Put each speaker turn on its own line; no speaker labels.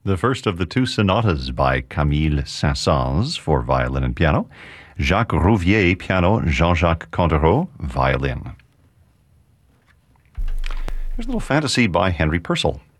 The first of the two sonatas by Camille Saint-Saëns for violin and piano, Jacques Rouvier piano, Jean-Jacques Cantereau violin. Here's a little fantasy by Henry Purcell.